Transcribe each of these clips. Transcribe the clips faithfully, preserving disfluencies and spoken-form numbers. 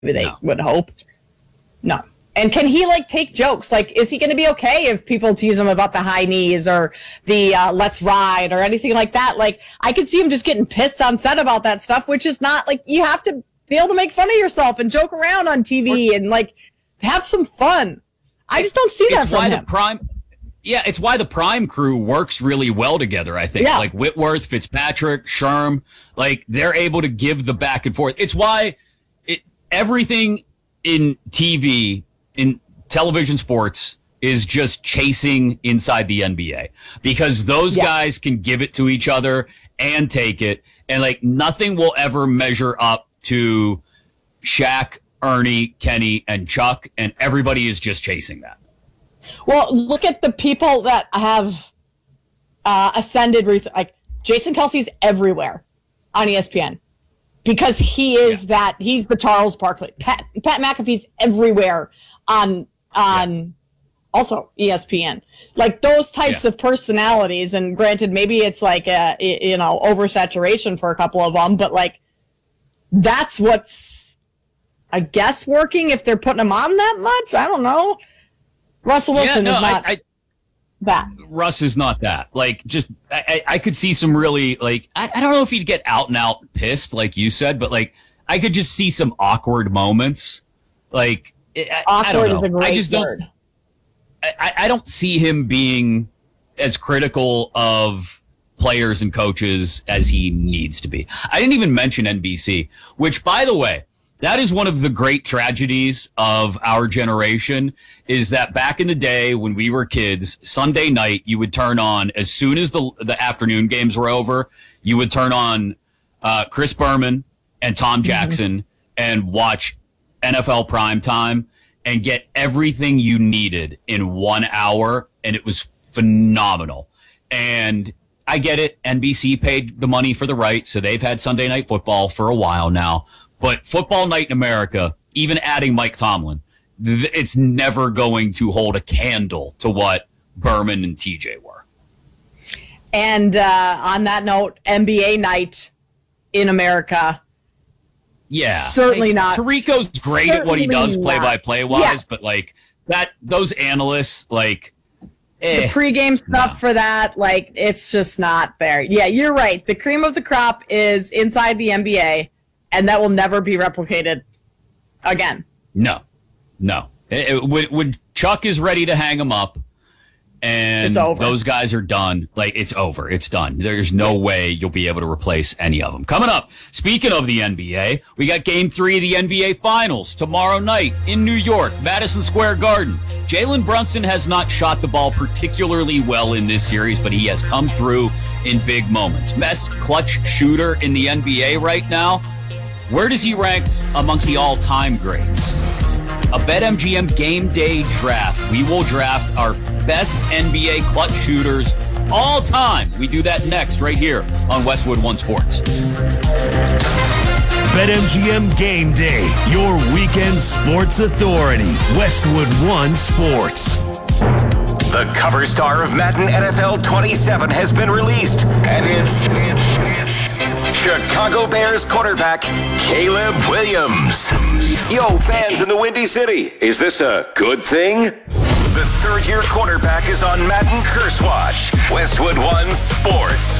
they no. would hope. No. And can he, like, take jokes? Like, is he going to be okay if people tease him about the high knees or the uh, let's ride or anything like that? Like, I could see him just getting pissed on set about that stuff, which is not, like, you have to be able to make fun of yourself and joke around on T V and, like, have some fun. I just don't see that it's from why him. The prime, yeah, it's why the Prime crew works really well together, I think. Yeah. Like, Whitworth, Fitzpatrick, Sherm, like, they're able to give the back and forth. It's why it, everything in T V, in television sports, is just chasing inside the N B A, because those yeah. guys can give it to each other and take it, and like nothing will ever measure up to Shaq, Ernie, Kenny, and Chuck, and everybody is just chasing that. Well, look at the people that have uh, ascended, like Jason Kelsey's everywhere on E S P N. Because he is yeah. that, he's the Charles Barkley. Pat, Pat McAfee's everywhere on on yeah. also E S P N. Like those types yeah. of personalities, and granted, maybe it's like a, you know, oversaturation for a couple of them, but like that's what's, I guess, working if they're putting him on that much. I don't know. Russell Wilson yeah, no, is not I, I, that. Russ is not that. Like, just, I, I could see some really, like, I, I don't know if he'd get out and out pissed, like you said, but, like, I could just see some awkward moments. Like, I, awkward I don't know. is a great I just word. don't, I, I don't see him being as critical of players and coaches as he needs to be. I didn't even mention N B C, which, by the way, that is one of the great tragedies of our generation, is that back in the day when we were kids, Sunday night, you would turn on, as soon as the the afternoon games were over, you would turn on uh, Chris Berman and Tom Jackson mm-hmm. and watch N F L Primetime and get everything you needed in one hour, and it was phenomenal. And I get it, N B C paid the money for the rights, so they've had Sunday Night Football for a while now. But Football Night in America, even adding Mike Tomlin, th- it's never going to hold a candle to what Berman and T J were. And uh, on that note, N B A night in America. Yeah. Certainly like, not. Tirico's great at what he does play-by-play wise, yes. but like that, those analysts, like, eh, the pregame stuff no. for that, like, it's just not there. Yeah, you're right. The cream of the crop is inside the N B A. And that will never be replicated again. No, no. It, it, when, when Chuck is ready to hang him up and those guys are done, like, it's over. It's done. There's no way you'll be able to replace any of them. Coming up, speaking of the N B A, we got game three of the N B A Finals tomorrow night in New York, Madison Square Garden. Jalen Brunson has not shot the ball particularly well in this series, but he has come through in big moments. Best clutch shooter in the N B A right now. Where does he rank amongst the all-time greats? A BetMGM game day draft. We will draft our best N B A clutch shooters all time. We do that next right here on Westwood One Sports. BetMGM Game Day, your weekend sports authority. Westwood One Sports. The cover star of Madden N F L twenty-seven has been released, and it's Chicago Bears quarterback Caleb Williams. Yo, fans in the Windy City, is this a good thing? The third-year quarterback is on Madden Curse Watch. Westwood One Sports.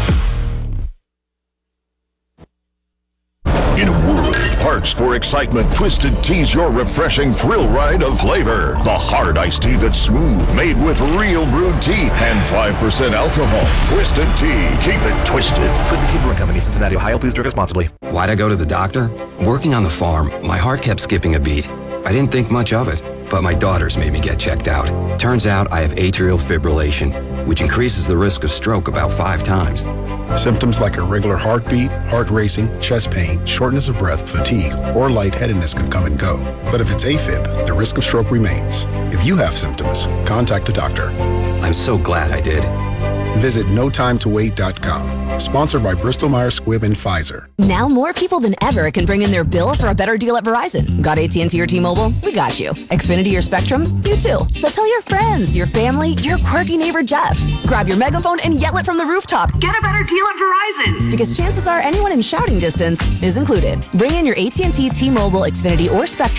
In a world parched for excitement, Twisted Tea's your refreshing thrill ride of flavor. The hard iced tea that's smooth, made with real brewed tea and five percent alcohol. Twisted Tea. Keep it twisted. Twisted Tea Brewing Company, Cincinnati, Ohio. Please drink responsibly. Why'd I go to the doctor? Working on the farm, my heart kept skipping a beat. I didn't think much of it, but my daughters made me get checked out. Turns out I have atrial fibrillation, which increases the risk of stroke about five times. Symptoms like irregular heartbeat, heart racing, chest pain, shortness of breath, fatigue, or lightheadedness can come and go. But if it's AFib, the risk of stroke remains. If you have symptoms, contact a doctor. I'm so glad I did. Visit no time to wait dot com. Sponsored by Bristol Myers Squibb and Pfizer. Now more people than ever can bring in their bill for a better deal at Verizon. Got A T and T or T-Mobile? We got you. Xfinity or Spectrum? You too. So tell your friends, your family, your quirky neighbor Jeff. Grab your megaphone and yell it from the rooftop. Get a better deal at Verizon. Because chances are anyone in shouting distance is included. Bring in your A T and T, T-Mobile, Xfinity, or Spectrum